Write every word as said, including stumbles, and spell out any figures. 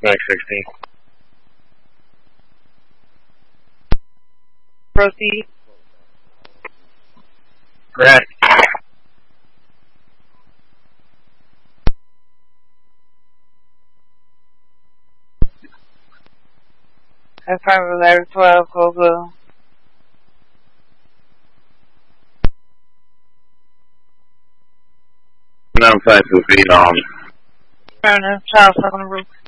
Max sixteen. Proceed. Correct. Affirmative, letter twelve, code blue. nine five two feet on. Affirmative, child stuck on the roof.